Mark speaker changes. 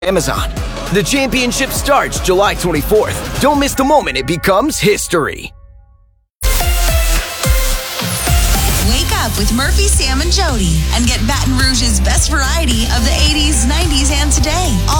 Speaker 1: Amazon. The championship starts July 24th. Don't miss the moment it becomes history.
Speaker 2: Wake up with Murphy, Sam, and Jody and get Baton Rouge's best variety of the 80s, 90s, and today.